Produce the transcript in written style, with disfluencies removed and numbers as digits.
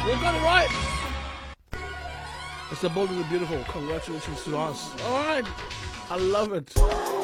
We got it right. It's the bold and the beautiful. Congratulations to us. All right. I love it.